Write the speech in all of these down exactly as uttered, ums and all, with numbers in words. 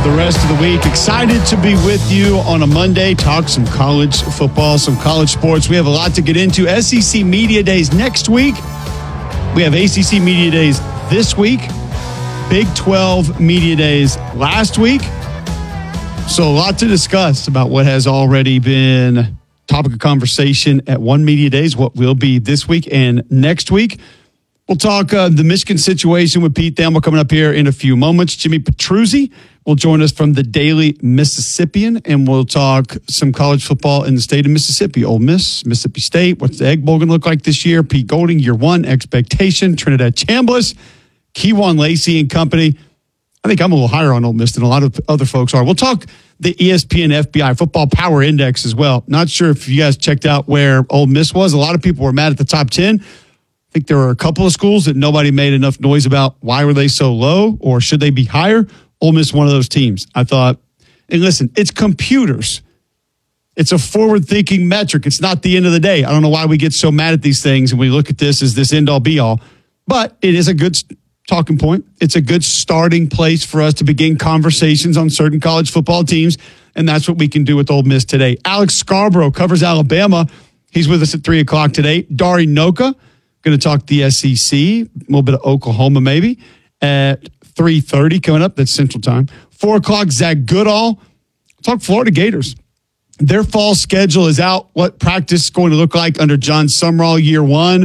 the rest of the week. Excited to be with you on a Monday. Talk some college football, some college sports. We have a lot to get into. S E C Media Days next week. We have A C C Media Days this week. Big twelve Media Days last week. So a lot to discuss about what has already been topic of conversation at one Media Days, what will be this week and next week. We'll talk uh, the Michigan situation with Pete Thamel coming up here in a few moments. Jimmy Petruzzi will join us from the Daily Mississippian, and we'll talk some college football in the state of Mississippi. Ole Miss, Mississippi State, what's the Egg Bowl going to look like this year? Pete Golding, year one, expectation. Trinidad Chambliss, Keywan Lacey and company. I think I'm a little higher on Ole Miss than a lot of other folks are. We'll talk the E S P N F B I Football Power Index as well. Not sure if you guys checked out where Ole Miss was. A lot of people were mad at the top ten. I think there were a couple of schools that nobody made enough noise about why were they so low or should they be higher. Ole Miss, one of those teams. I thought, and listen, it's computers. It's a forward-thinking metric. It's not the end of the day. I don't know why we get so mad at these things and we look at this as this end-all, be-all. But it is a good talking point. It's a good starting place for us to begin conversations on certain college football teams, and that's what we can do with Ole Miss today. Alex Scarborough covers Alabama. He's with us at three o'clock today. Dari Noka, going to talk the S E C, a little bit of Oklahoma maybe, at three thirty coming up. That's Central Time. four o'clock, Zach Goodall. Talk Florida Gators. Their fall schedule is out. What practice is going to look like under John Sumrall year one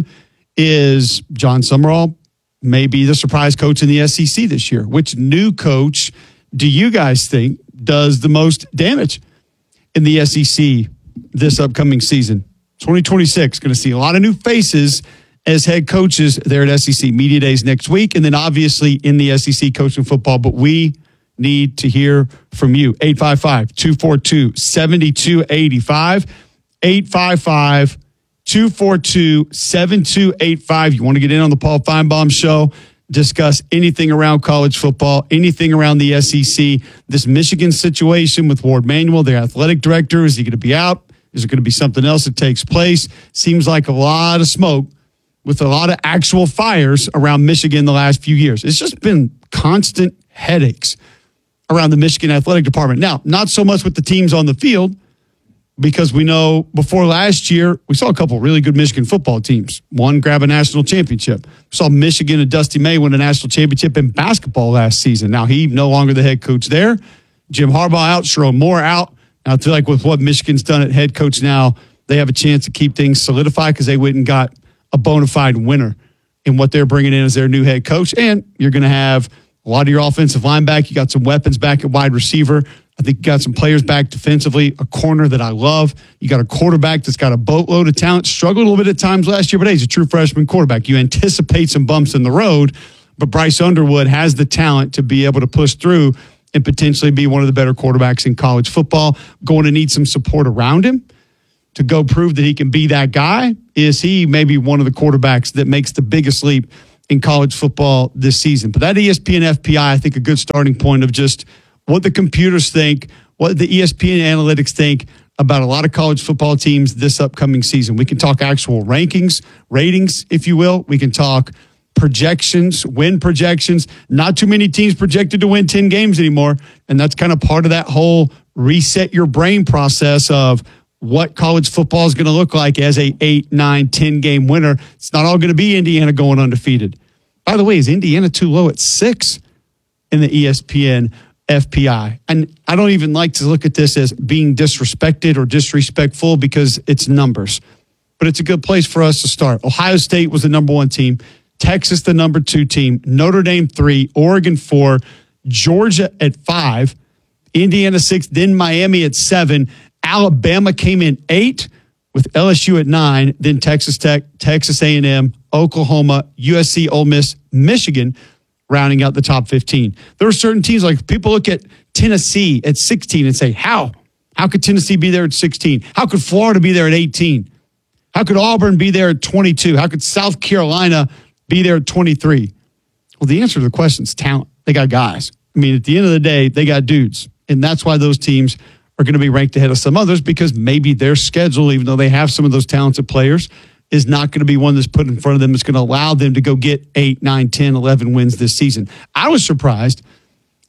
is John Sumrall may be the surprise coach in the S E C this year. Which new coach do you guys think does the most damage in the S E C this upcoming season? twenty twenty-six, going to see a lot of new faces as head coaches there at S E C Media Days next week, and then obviously in the S E C coaching football. But we need to hear from you. eight five five, two four two, seven two eight five. eight five five, two four two, seven two eight five. You want to get in on the Paul Feinbaum Show, discuss anything around college football, anything around the S E C, this Michigan situation with Ward Manuel, their athletic director. Is he going to be out? Is there going to be something else that takes place? Seems like a lot of smoke with a lot of actual fires around Michigan the last few years. It's just been constant headaches around the Michigan athletic department. Now, not so much with the teams on the field, because we know before last year, we saw a couple of really good Michigan football teams. One grab a national championship. We saw Michigan and Dusty May win a national championship in basketball last season. Now, he no longer the head coach there. Jim Harbaugh out, Sherrone Moore out. Now, I feel like with what Michigan's done at head coach now, they have a chance to keep things solidified because they went and got a bona fide winner in what they're bringing in as their new head coach. And you're going to have a lot of your offensive line back. You got some weapons back at wide receiver. I think you got some players back defensively, a corner that I love. You got a quarterback that's got a boatload of talent, struggled a little bit at times last year, but hey, he's a true freshman quarterback. You anticipate some bumps in the road, but Bryce Underwood has the talent to be able to push through and potentially be one of the better quarterbacks in college football. Going to need some support around him to go prove that he can be that guy. Is he maybe one of the quarterbacks that makes the biggest leap in college football this season? But that E S P N F P I, I think a good starting point of just what the computers think, what the E S P N analytics think about a lot of college football teams this upcoming season. We can talk actual rankings, ratings, if you will. We can talk projections, win projections. Not too many teams projected to win ten games anymore. And that's kind of part of that whole reset your brain process of what college football is going to look like as a eight, nine, ten game winner. It's not all going to be Indiana going undefeated. By the way, is Indiana too low at six in the E S P N F P I? And I don't even like to look at this as being disrespected or disrespectful because it's numbers. But it's a good place for us to start. Ohio State was the number one team. Texas, the number two team. Notre Dame, three. Oregon, four. Georgia at five. Indiana, six. Then Miami at seven. Alabama came in eight with L S U at nine, then Texas Tech, Texas A and M, Oklahoma, U S C, Ole Miss, Michigan, rounding out the top fifteen. There are certain teams, like people look at Tennessee at sixteen and say, how? How could Tennessee be there at sixteen? How could Florida be there at eighteen? How could Auburn be there at twenty-two? How could South Carolina be there at twenty-three? Well, the answer to the question is talent. They got guys. I mean, at the end of the day, they got dudes. And that's why those teams are going to be ranked ahead of some others, because maybe their schedule, even though they have some of those talented players, is not going to be one that's put in front of them that's going to allow them to go get eight, nine, ten, eleven wins this season. I was surprised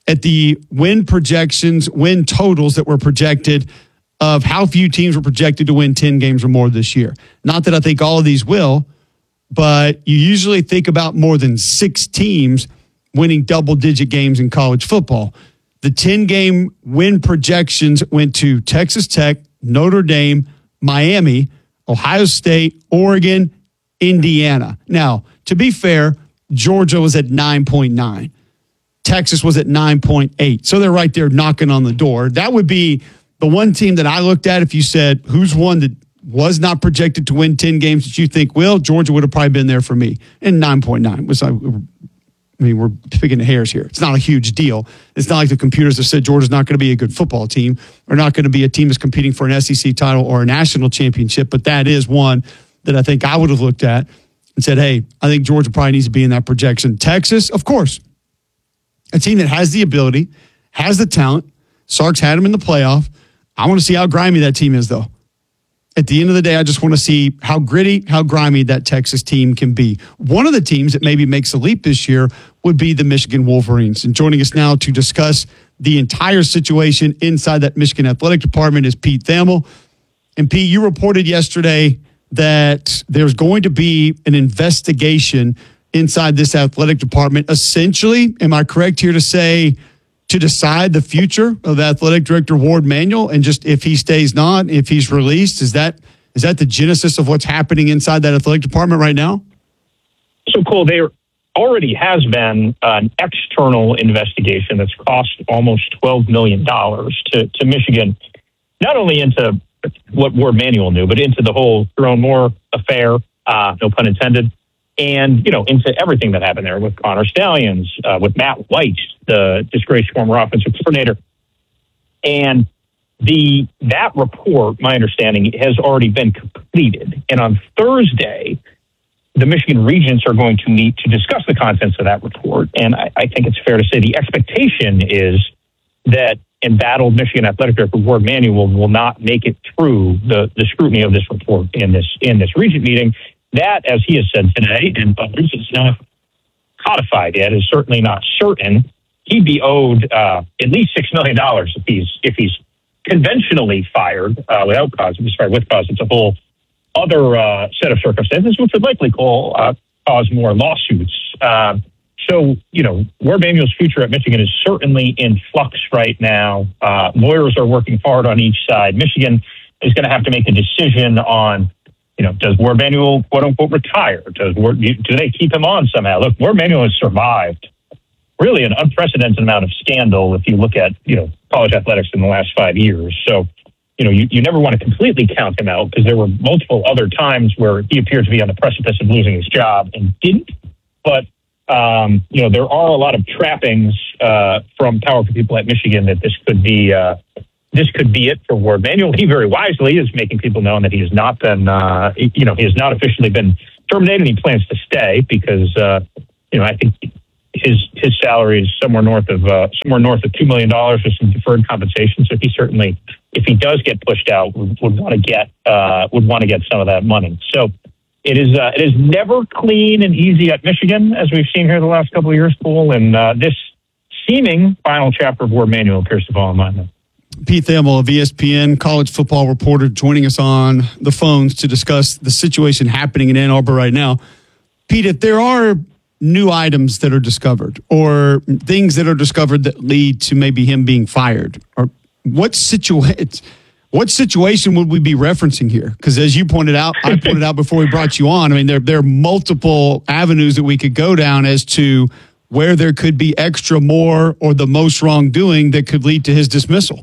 at the win projections, win totals that were projected of how few teams were projected to win ten games or more this year. Not that I think all of these will, but you usually think about more than six teams winning double-digit games in college football. The ten-game win projections went to Texas Tech, Notre Dame, Miami, Ohio State, Oregon, Indiana. Now, to be fair, Georgia was at nine point nine. Texas was at nine point eight. So they're right there knocking on the door. That would be the one team that I looked at if you said, who's one that was not projected to win ten games that you think will? Georgia would have probably been there for me. And nine point nine was, I mean, we're picking the hairs here. It's not a huge deal. It's not like the computers have said Georgia's not going to be a good football team or not going to be a team that's competing for an S E C title or a national championship. But that is one that I think I would have looked at and said, hey, I think Georgia probably needs to be in that projection. Texas, of course, a team that has the ability, has the talent. Sark's had them in the playoff. I want to see how grimy that team is, though. At the end of the day, I just want to see how gritty, how grimy that Texas team can be. One of the teams that maybe makes a leap this year would be the Michigan Wolverines. And joining us now to discuss the entire situation inside that Michigan athletic department is Pete Thamel. And Pete, you reported yesterday that there's going to be an investigation inside this athletic department. Essentially, am I correct here to say, to decide the future of athletic director Ward Manuel, and just if he stays not, if he's released? Is that is that the genesis of what's happening inside that athletic department right now? So, Cole, there already has been an external investigation that's cost almost twelve million dollars to, to Michigan, not only into what Ward Manuel knew, but into the whole Tyrone Moore affair, uh, no pun intended, and, you know, into everything that happened there with Connor Stallions, uh, with Matt White, the disgraced former offensive coordinator. And the that report, my understanding, has already been completed. And on Thursday, the Michigan Regents are going to meet to discuss the contents of that report. And I, I think it's fair to say the expectation is that embattled Michigan athletic director Ward Manuel will not make it through the, the scrutiny of this report in this in this Regent meeting. That, as he has said today, and others, it's not codified yet, is certainly not certain. He'd be owed uh, at least six million dollars if he's if he's conventionally fired uh, without cause. If he's fired with cause, it's a whole other uh, set of circumstances, which would likely call, uh, cause more lawsuits. Uh, so, you know, Ward Manuel's future at Michigan is certainly in flux right now. Uh, lawyers are working hard on each side. Michigan is going to have to make a decision on, you know, does Ward Manuel, quote unquote, retire? Does Ward, do they keep him on somehow? Look, Ward Manuel has survived really an unprecedented amount of scandal if you look at, you know, college athletics in the last five years. So, you know, you, you never want to completely count him out because there were multiple other times where he appeared to be on the precipice of losing his job and didn't. But, um, you know, there are a lot of trappings uh, from powerful people at Michigan that this could be uh, this could be it for Ward Manuel. He very wisely is making people know that he has not been, uh, you know, he has not officially been terminated. He plans to stay because, uh, you know, I think his his salary is somewhere north of uh, somewhere north of two million dollars with some deferred compensation. So he certainly, if he does get pushed out, would, would want to get uh, would want to get some of that money. So it is uh, it is never clean and easy at Michigan, as we've seen here the last couple of years, Paul. And uh, this seeming final chapter of Ward Manuel appears to fall in line. Pete Thamel of E S P N, college football reporter, joining us on the phones to discuss the situation happening in Ann Arbor right now. Pete, if there are new items that are discovered or things that are discovered that lead to maybe him being fired, or what situation what situation would we be referencing here? Because as you pointed out, I pointed out before we brought you on, I mean, there, there are multiple avenues that we could go down as to where there could be extra more or the most wrongdoing that could lead to his dismissal.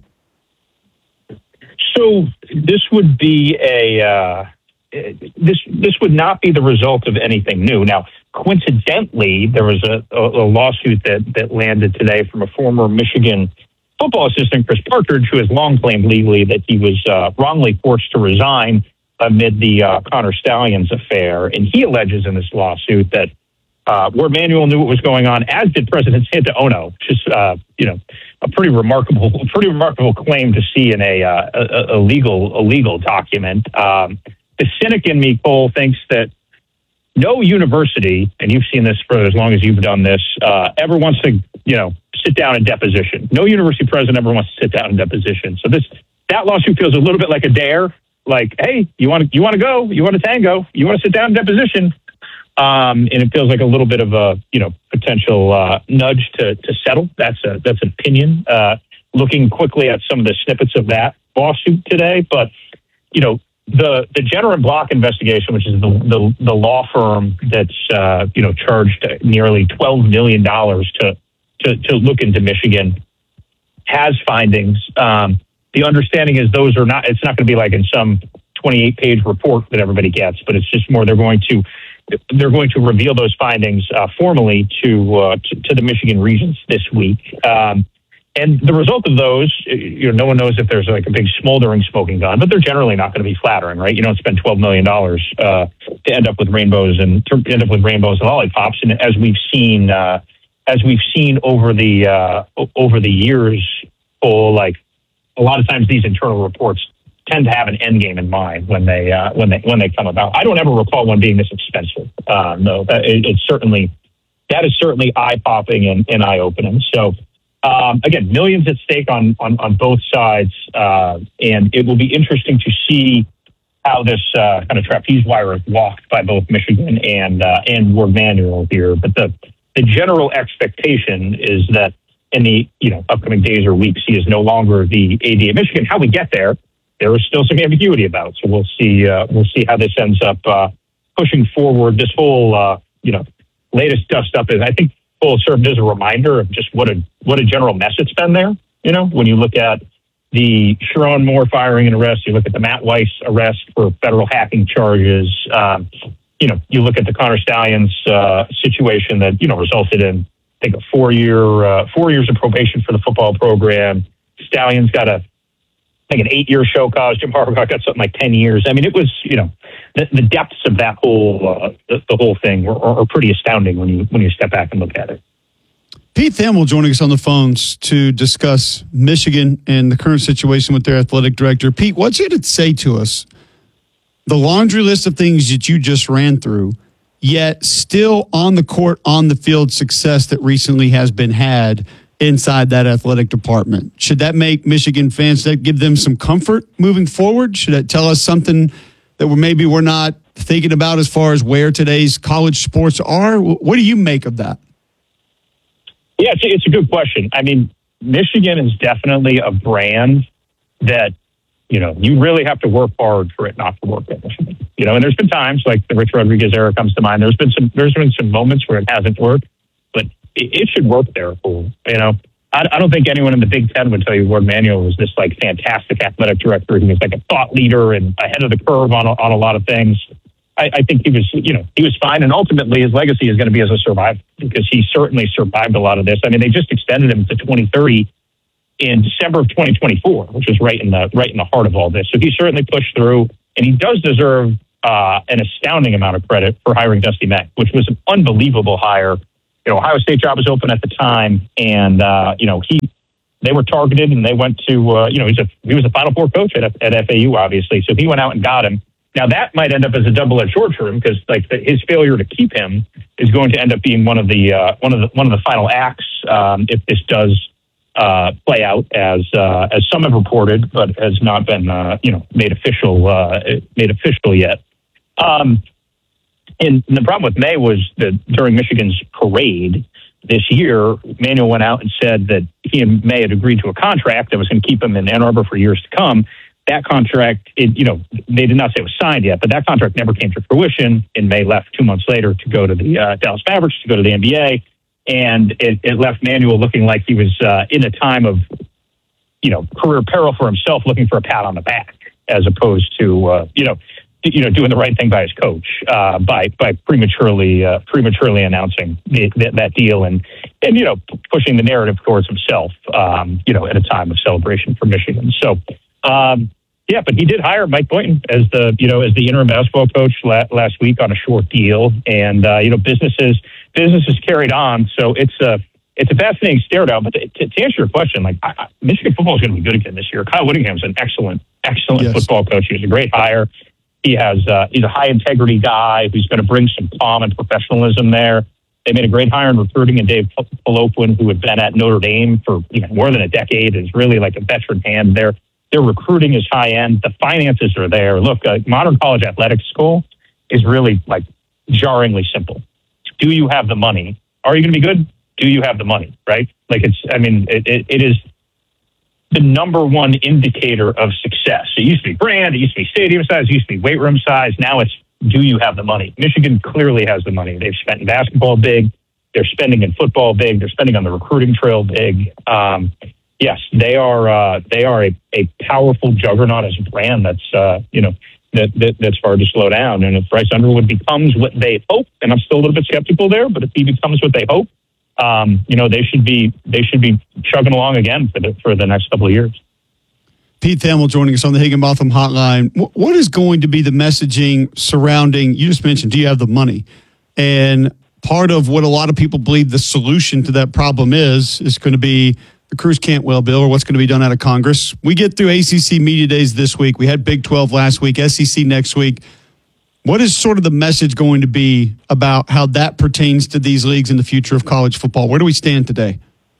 So this would be a uh, this this would not be the result of anything new. Now, coincidentally, there was a, a, a lawsuit that, that landed today from a former Michigan football assistant, Chris Partridge, who has long claimed legally that he was uh, wrongly forced to resign amid the uh, Connor Stallions affair. And he alleges in this lawsuit that uh, Ward Manuel knew what was going on, as did President Santa Ono, which is, uh, you know, a pretty remarkable, pretty remarkable claim to see in a, uh, a, a legal, a legal document. Um, the cynic in me, Cole, thinks that no university, and you've seen this for as long as you've done this, uh, ever wants to, you know, sit down in deposition. No university president ever wants to sit down in deposition. So this that lawsuit feels a little bit like a dare. Like, hey, you want to you want to go? You want to tango? You want to sit down in deposition? Um, and it feels like a little bit of a you know potential uh, nudge to to settle. That's a that's an opinion. Uh, looking quickly at some of the snippets of that lawsuit today, but you know the the Jenner and Block investigation, which is the the, the law firm that's uh, you know charged nearly twelve million dollars to, to to look into Michigan, has findings. Um, the understanding is those are not. It's not going to be like in some twenty-eight page report that everybody gets, but it's just more they're going to. They're going to reveal those findings uh, formally to, uh, to to the Michigan Regents this week, um, and the result of those, you know, no one knows if there's like a big smoldering smoking gun, but they're generally not going to be flattering, right? You don't spend twelve million dollars uh, to end up with rainbows and to end up with rainbows and lollipops, and as we've seen, uh, as we've seen over the uh, over the years, oh, like a lot of times these internal reports tend to have an end game in mind when they uh, when they when they come about. I don't ever recall one being this expensive. Uh, no, it, it's certainly that is certainly eye popping and, and eye opening. So um, again, millions at stake on on, on both sides, uh, and it will be interesting to see how this uh, kind of trapeze wire is walked by both Michigan and uh, and Warde Manuel here. But the the general expectation is that in the you know upcoming days or weeks, he is no longer the A D of Michigan. How we get there, there is still some ambiguity about. So we'll see. Uh, we'll see how this ends up uh, pushing forward. This whole, uh, you know, latest dust up is. I think will serve as a reminder of just what a what a general mess it's been there. You know, when you look at the Sharon Moore firing and arrest, you look at the Matt Weiss arrest for federal hacking charges. Um, you know, you look at the Connor Stalions uh, situation that you know resulted in, I think, a four year uh, four years of probation for the football program. Stalions got a I think an eight-year show cause. Jim Harbaugh got something like ten years. I mean, it was, you know, the, the depths of that whole uh, the, the whole thing are, are pretty astounding when you when you step back and look at it. Pete Thamel joining us on the phones to discuss Michigan and the current situation with their athletic director. Pete, what's you to say to us? The laundry list of things that you just ran through, yet still on the court, on the field success that recently has been had inside that athletic department. Should that make Michigan fans, that give them some comfort moving forward? Should it tell us something that we're maybe we're not thinking about as far as where today's college sports are? What do you make of that? Yeah, it's, it's a good question. I mean, Michigan is definitely a brand that, you know, you really have to work hard for it not to work at Michigan. You know, and there's been times like the Rich Rodriguez era comes to mind. There's been some, there's been some moments where it hasn't worked, but it should work there. You know, I, I don't think anyone in the Big Ten would tell you Warde Manuel was this like fantastic athletic director. He was like a thought leader and ahead of the curve on a, on a lot of things. I, I think he was, you know, he was fine. And ultimately his legacy is going to be as a survivor because he certainly survived a lot of this. I mean, they just extended him to twenty thirty in December of twenty twenty-four, which is right in the, right in the heart of all this. So he certainly pushed through, and he does deserve uh, an astounding amount of credit for hiring Dusty May, which was an unbelievable hire. You know, Ohio State job was open at the time, and uh, you know he, they were targeted, and they went to uh, you know he's a he was a Final Four coach at, at F A U, obviously, so he went out and got him. Now that might end up as a double-edged sword for him because like the, his failure to keep him is going to end up being one of the uh, one of the one of the final acts um, if this does uh, play out as uh, as some have reported, but has not been uh, you know made official uh, made official yet. Um, And the problem with May was that during Michigan's parade this year, Manuel went out and said that he and May had agreed to a contract that was going to keep him in Ann Arbor for years to come. That contract, it, you know, they did not say it was signed yet, but that contract never came to fruition. And May left two months later to go to the uh, Dallas Mavericks, to go to the N B A. And it, it left Manuel looking like he was uh, in a time of, you know, career peril for himself, looking for a pat on the back, as opposed to, uh, you know, you know, doing the right thing by his coach uh, by by prematurely uh, prematurely announcing the, the, that deal and and you know pushing the narrative towards himself. Um, you know, at a time of celebration for Michigan. So um, yeah, but he did hire Mike Boynton as the you know as the interim basketball coach la- last week on a short deal, and uh, you know businesses businesses carried on. So it's a it's a fascinating stare down. But to, to answer your question, like I, I, Michigan football is going to be good again this year. Kyle Whittingham's an excellent excellent yes. football coach. He was a great hire. He has uh, he's a high integrity guy who's going to bring some calm and professionalism there. They made a great hire in recruiting, and Dave Poloquin, who had been at Notre Dame for you know, more than a decade, is really like a veteran hand there. Their recruiting is high end. The finances are there. Look, uh, Modern College Athletics School is really like jarringly simple. Do you have the money? Are you going to be good? Do you have the money? Right? Like it's, I mean, it, it, it is the number one indicator of success. It used to be brand, it used to be stadium size, it used to be weight room size. Now it's, do you have the money? Michigan clearly has the money. They've spent in basketball big. They're spending in football big. They're spending on the recruiting trail big. Um, yes, they are. Uh, they are a, a powerful juggernaut as a brand. That's uh, you know that, that that's hard to slow down. And if Bryce Underwood becomes what they hope, and I'm still a little bit skeptical there, but if he becomes what they hope, um, you know they should be they should be chugging along again for the for the next couple of years. Pete Thamel joining us on the Higginbotham Hotline. What is going to be the messaging surrounding, you just mentioned, do you have the money? And part of what a lot of people believe the solution to that problem is, is going to be the Cruz-Cantwell bill, or what's going to be done out of Congress. We get through A C C Media Days this week. We had Big twelve last week, S E C next week. What is sort of the message going to be about how that pertains to these leagues in the future of college football? Where do we stand today?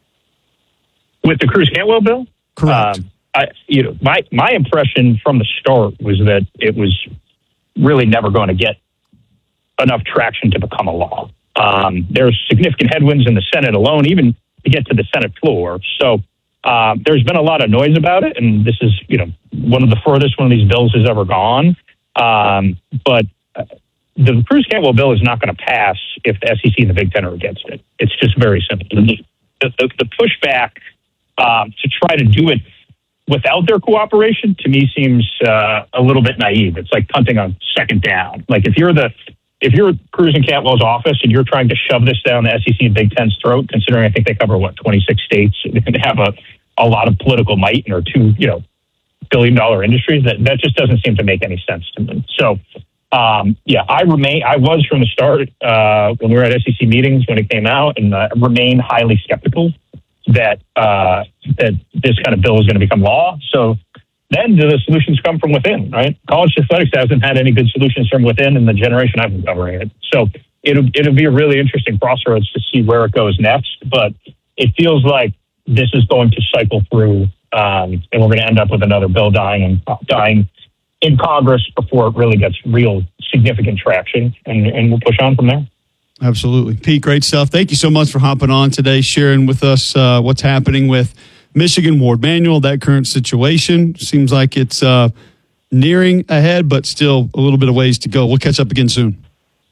With the Cruz-Cantwell bill? Correct. Um, I, you know, my, my impression from the start was that it was really never going to get enough traction to become a law. Um, there's significant headwinds in the Senate alone, even to get to the Senate floor. So uh, there's been a lot of noise about it, and this is, you know, one of the furthest one of these bills has ever gone. Um, but uh, the Cruz-Cantwell bill is not going to pass if the S E C and the Big Ten are against it. It's just very simple. The, the, the pushback um, to try to do it without their cooperation, to me, seems uh, a little bit naive. It's like punting on second down. Like if you're the if you're Cruz and Cantwell's office and you're trying to shove this down the S E C and Big Ten's throat, considering I think they cover what twenty-six states and have a a lot of political might and are two you know billion dollar industries, that that just doesn't seem to make any sense to me. So um, yeah, I remain. I was from the start uh, when we were at S E C meetings when it came out, and uh, remain highly skeptical that uh, that this kind of bill is going to become law. So then do the solutions come from within, right? College athletics hasn't had any good solutions from within in the generation I've been covering it. So it'll, it'll be a really interesting crossroads to see where it goes next. But it feels like this is going to cycle through, um, and we're going to end up with another bill dying and dying in Congress before it really gets real significant traction, and, and we'll push on from there. Absolutely. Pete, great stuff. Thank you so much for hopping on today, sharing with us uh, what's happening with Michigan Ward Manuel, that current situation. Seems like it's uh, nearing ahead, but still a little bit of ways to go. We'll catch up again soon.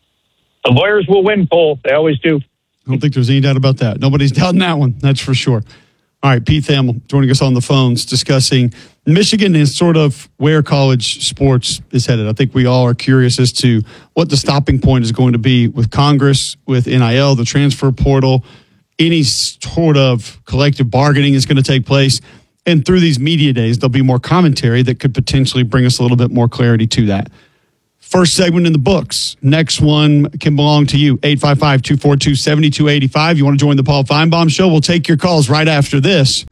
The lawyers will win, Cole. They always do. I don't think there's any doubt about that. Nobody's doubting that one. That's for sure. All right, Pete Thamel joining us on the phones discussing Michigan and sort of where college sports is headed. I think we all are curious as to what the stopping point is going to be with Congress, with N I L, the transfer portal, any sort of collective bargaining is going to take place. And through these media days, there'll be more commentary that could potentially bring us a little bit more clarity to that. First segment in the books. Next one can belong to you. eight five five, two four two, seven two eight five. You want to join the Paul Feinbaum Show? We'll take your calls right after this.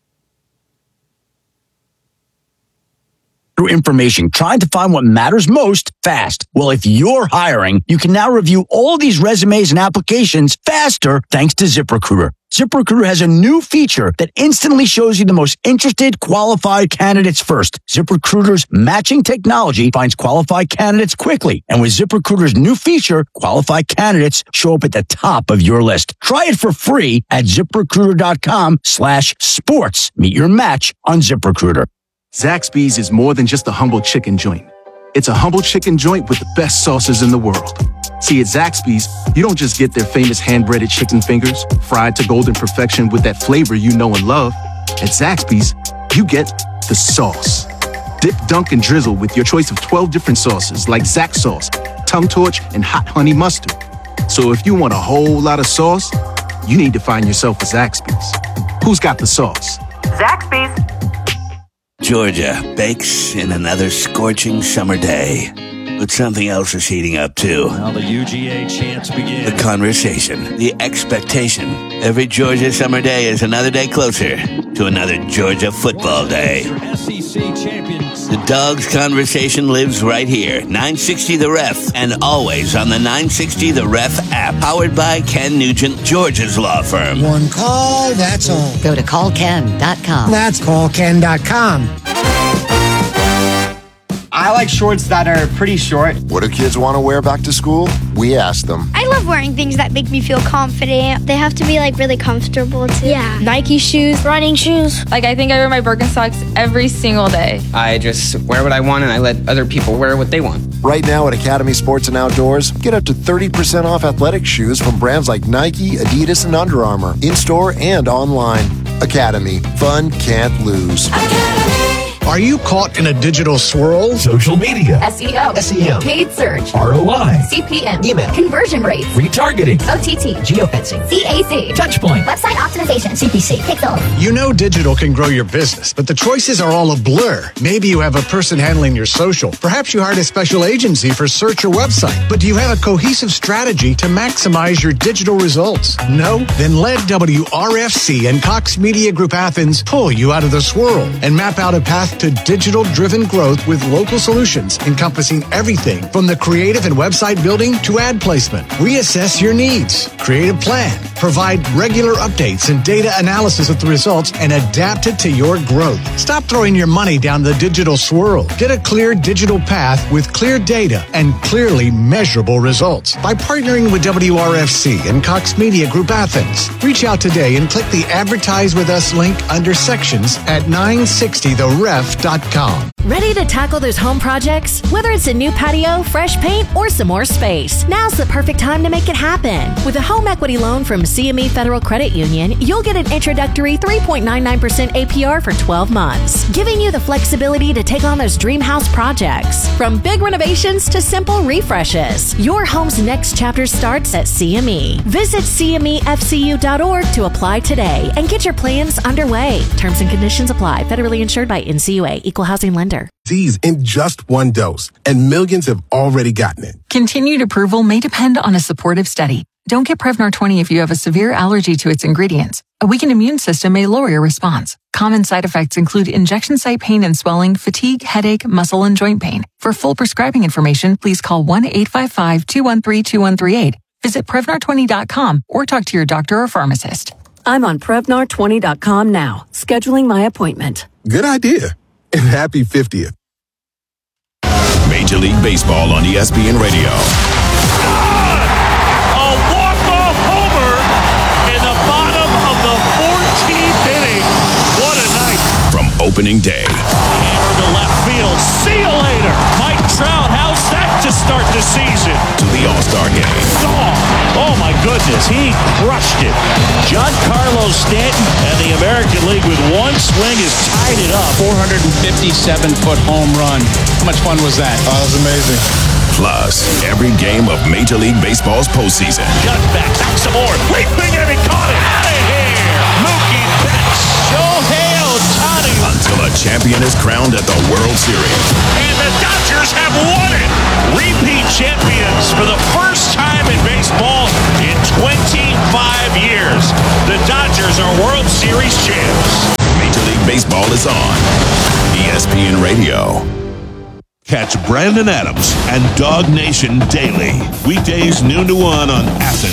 Through information, trying to find what matters most fast. Well, if you're hiring, you can now review all these resumes and applications faster thanks to ZipRecruiter. ZipRecruiter has a new feature that instantly shows you the most interested, qualified candidates first. ZipRecruiter's matching technology finds qualified candidates quickly. And with ZipRecruiter's new feature, qualified candidates show up at the top of your list. Try it for free at ZipRecruiter.com slash sports. Meet your match on ZipRecruiter. Zaxby's is more than just a humble chicken joint. It's a humble chicken joint with the best sauces in the world. See, at Zaxby's, you don't just get their famous hand-breaded chicken fingers, fried to golden perfection with that flavor you know and love. At Zaxby's, you get the sauce. Dip, dunk, and drizzle with your choice of twelve different sauces like Zax sauce, tongue torch, and hot honey mustard. So if you want a whole lot of sauce, you need to find yourself a Zaxby's. Who's got the sauce? Zaxby's. Georgia bakes in another scorching summer day. But something else is heating up, too. Now the U G A chants begin. The conversation, the expectation. Every Georgia summer day is another day closer to another Georgia football day. C champions. The Dogs conversation lives right here. nine sixty The Ref, and always on the nine sixty The Ref app. Powered by Ken Nugent, Georgia's law firm. One call, that's all. Go to call ken dot com. That's call ken dot com. I like shorts that are pretty short. What do kids want to wear back to school? We ask them. I love wearing things that make me feel confident. They have to be like really comfortable too. Yeah. Nike shoes, running shoes. Like I think I wear my Birkenstocks every single day. I just wear what I want and I let other people wear what they want. Right now at Academy Sports and Outdoors, get up to thirty percent off athletic shoes from brands like Nike, Adidas, and Under Armour, in-store and online. Academy. Fun can't lose. Academy. Are you caught in a digital swirl? Social media. S E O. S E M. Paid search. R O I. C P M. Email. Conversion rates. Retargeting. O T T. Geofencing. C A C. Touchpoint. Website optimization. C P C. Pixel. You know digital can grow your business, but the choices are all a blur. Maybe you have a person handling your social. Perhaps you hired a special agency for search or website. But do you have a cohesive strategy to maximize your digital results? No? Then let W R F C and Cox Media Group Athens pull you out of the swirl and map out a path to digital-driven growth with local solutions encompassing everything from the creative and website building to ad placement. Reassess your needs, create a plan, provide regular updates and data analysis of the results, and adapt it to your growth. Stop throwing your money down the digital swirl. Get a clear digital path with clear data and clearly measurable results by partnering with W R F C and Cox Media Group Athens. Reach out today and click the Advertise with Us link under sections at nine sixty the ref dot com. Ready to tackle those home projects? Whether it's a new patio, fresh paint, or some more space, now's the perfect time to make it happen. With a home equity loan from C M E Federal Credit Union, you'll get an introductory three point nine nine percent A P R for twelve months, giving you the flexibility to take on those dream house projects. From big renovations to simple refreshes, your home's next chapter starts at C M E. Visit C M E F C U dot org to apply today and get your plans underway. Terms and conditions apply. Federally insured by N C U A, Equal Housing Lender. These in just one dose, and millions have already gotten it. Continued approval may depend on a supportive study. Don't get Prevnar twenty if you have a severe allergy to its ingredients. A weakened immune system may lower your response. Common side effects include injection site pain and swelling, fatigue, headache, muscle, and joint pain. For full prescribing information, please call one eight five five, two one three, two one three eight. Visit Prevnar twenty dot com or talk to your doctor or pharmacist. I'm on Prevnar twenty dot com now, scheduling my appointment. Good idea. And happy fiftieth. Major League Baseball on E S P N Radio. A walk-off homer in the bottom of the fourteenth inning. What a night. From opening day. Hammer to left field. See you later. Mike Trout, how's that to start the season? To the All-Star game. Oh, oh my goodness, he crushed it. Giancarlo Stanton and the American League with one swing has tied it up. four hundred fifty-seven foot home run. How much fun was that? Oh, that was amazing. Plus, every game of Major League Baseball's postseason. Cut back, back some more. Leaping and he caught it. Out of here. Mookie Betts. Shohei Ohtani. Until a champion is crowned at the World Series. And the Dodgers have won it. Repeat champions for the first time in baseball in twenty-five years. The Dodgers are World Series champs. Major League Baseball is on E S P N Radio. Catch Brandon Adams and Dog Nation daily. Weekdays noon to one on Athens.